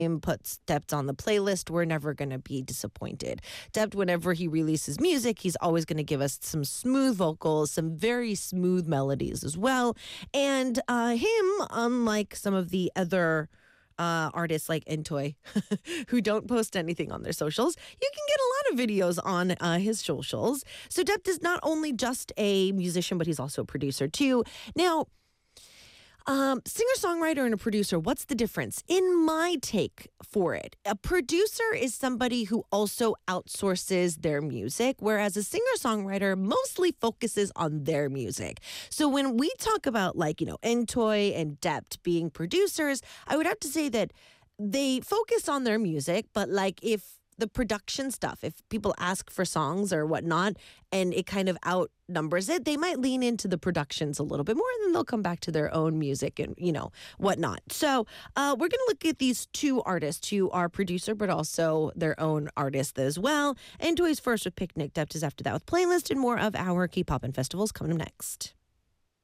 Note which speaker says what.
Speaker 1: puts Dept on the playlist, we're never going to be disappointed. Dept, whenever he releases music, he's always going to give us some smooth vocals, some very smooth melodies as well. And him, unlike some of the other artists like Entoy, who don't post anything on their socials, you can get a lot of videos on his socials. So Dept is not only just a musician, but he's also a producer too. Now, singer-songwriter and a producer, what's the difference? In my take for it, a producer is somebody who also outsources their music, whereas a singer-songwriter mostly focuses on their music. So when we talk about Entoy and Dept being producers, I would have to say that they focus on their music, but if the production stuff, if people ask for songs or whatnot and it kind of outnumbers it, they might lean into the productions a little bit more, and then they'll come back to their own music and whatnot. So we're going to look at these two artists who are producer but also their own artists as well. Entoy's first with Picnic, Dept is after that with Playlist, and more of our K-pop and festivals coming up next.